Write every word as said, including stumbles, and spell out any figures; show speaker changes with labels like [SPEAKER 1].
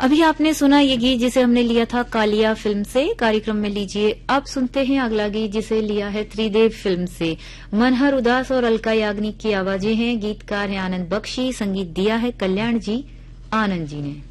[SPEAKER 1] अभी आपने सुना ये गीत जिसे हमने लिया था कालिया फिल्म से। कार्यक्रम में लीजिए अब सुनते हैं अगला गीत जिसे लिया है त्रिदेव फिल्म से। मनहर उदास और अलका याग्निक की आवाजें हैं। गीतकार है आनंद बख्शी, संगीत दिया है कल्याण जी आनंद जी ने।